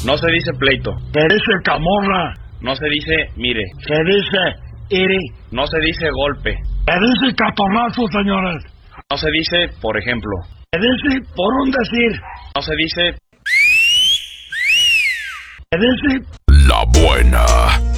No se dice pleito. Se dice camorra. No se dice mire. Se dice iri. No se dice golpe. Se dice catorrazo, señores. No se dice, por ejemplo. Se dice por un decir. No se dice. Se dice La Buena.